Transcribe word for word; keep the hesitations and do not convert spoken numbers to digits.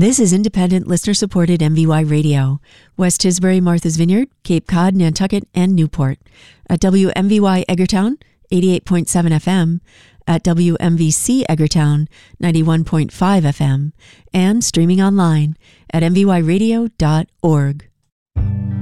This is independent, listener-supported M V Y Radio. West Tisbury, Martha's Vineyard, Cape Cod, Nantucket, and Newport. At W M V Y Edgartown, eighty-eight point seven F M. At W M V C Edgartown, ninety-one point five F M. And streaming online at m v y radio dot org.